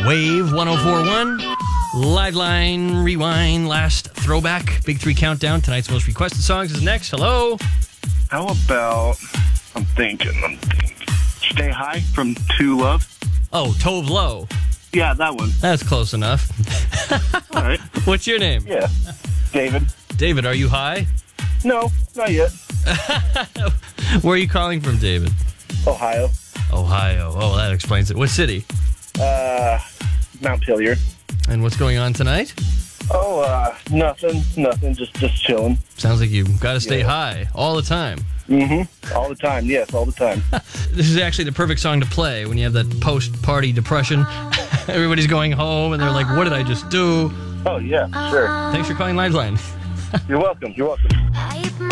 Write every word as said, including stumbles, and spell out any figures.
Wave one oh four point one. Liveline, Rewind, Last Throwback. Big Three Countdown. Tonight's most requested songs is next. Hello. How about, I'm thinking, I'm thinking, Stay High from Two Love? Oh, Tove Lo. Yeah, that one. That's close enough. All right. What's your name? Yeah. David. David, are you high? No, not yet. Where are you calling from, David? Ohio. Ohio. Oh, that explains it. What city? Uh, Mount Pillier. And what's going on tonight? Oh, uh, nothing, nothing, just just chilling. Sounds like you got to stay Yeah. high all the time. Mm-hmm. All the time, yes, all the time. This is actually the perfect song to play when you have that post-party depression. Everybody's going home and they're like, what did I just do? Oh, yeah, sure. Thanks for calling Liveline. You're welcome, you're welcome.